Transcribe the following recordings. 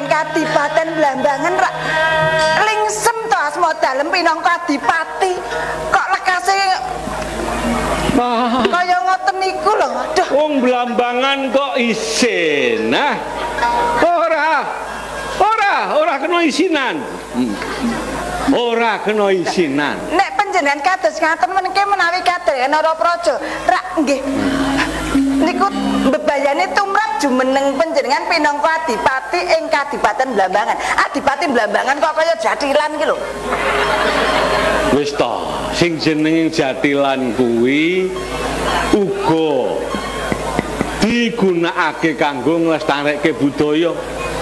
Kadipaten Blambangan rak lingsem to asma dalem pinangka adipati kok lekase kaya ngoten niku lho. Aduh. Wong Blambangan kok isin. Nah. Ora kena isinan. Ora kena isinan. Nek panjenengan kados ngaten meniki menawi kader Narapraja, rak nggih. Niku bebayane tumrap jumeneng panjenengan pinangka adipati ing Kadipaten Blambangan. Adipati Blambangan kok kaya jatilan iki lho. Wis to, sing jenenge jatilan kuwi uga digunakake kanggo nglestarekke budaya.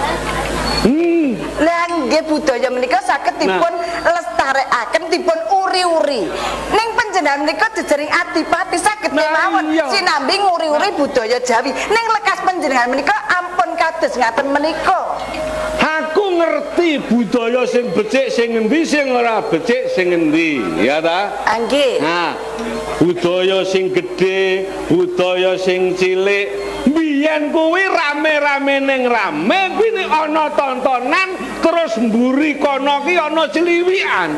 Lah nggih budaya menika saged dipun lestarekaken dipun uri-uri. Ning panjenengan menika jejering adipati saged kemawon sinambi nguri-uri budaya Jawi. Ning lekas panjenengan menika ampun kados ngaten menika. Aku ngerti budaya sing becik sing endi sing ora becik sing endi, ya ta? Nggih. Nah, budaya sing gedhe, budaya sing cilik. Biyen kuwi rame-rame ning rame kuwi ana tontonan terus mburi kono ki ana ciliwikan.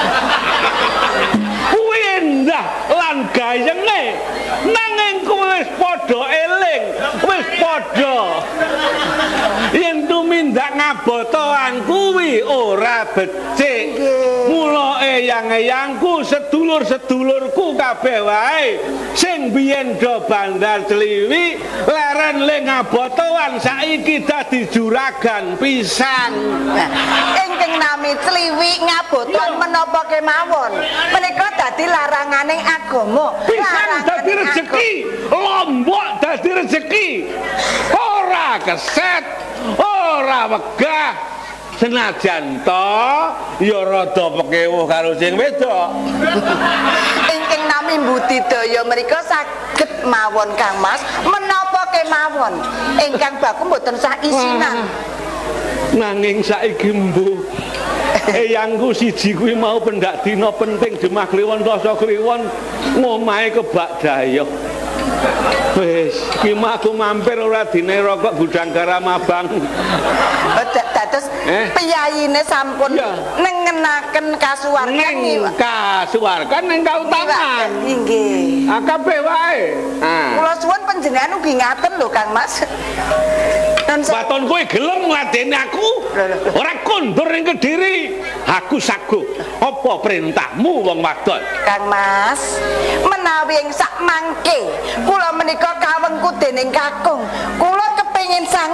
Kuwi endah lan gayenge nanging kuwi wis padha eling, wis padha yen tumindak ngabotoan kuwi ora becik. Mula eyang-eyangku sedulur-sedulurku kabeh wae sing biyen do bandar Cliwi leren ling ngabotoan saiki dadi juragan pisang. Ingkang nami Cliwi ngabotoan menapa kemawon menika dadi laranganing agama. Pisang dadi rezeki, lombok dadi rezeki. Ora keset, ora wegah. Senajan to ya rada pekewuh karo sing wedok. Ingkang nami budidaya menika saged mawon Kang Mas menapa kemawon ingkang baku mboten sah isinan. Nanging saiki mbuh eyangku siji kuwi mau pendak dina penting Demah Kliwon Rasa Kliwon ngomahe kebak dayoh. Wis, iki aku mampir ora dine rokok gudang garam abang. Dados piyayine sampun nengenaken kasuwargan ning kasuwargan ning kautaman. Nggih. Kabeh wae. Kula suwun panjenengan ugi ngaten lho Kang Mas. Baton kowe gelem ngadeni aku ora kondur ning Kediri. Aku saguh. Apa perintahmu wong wadon? Kang Mas, menawi ing sak mangke kula menika kawengku dening kakung. Kula kepengin